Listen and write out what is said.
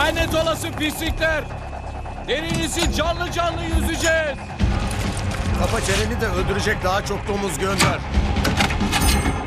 Lanet olası pislikler. Derinizi canlı canlı yüzeceğiz. Kapa çeneni de öldürecek daha çok domuz gönder.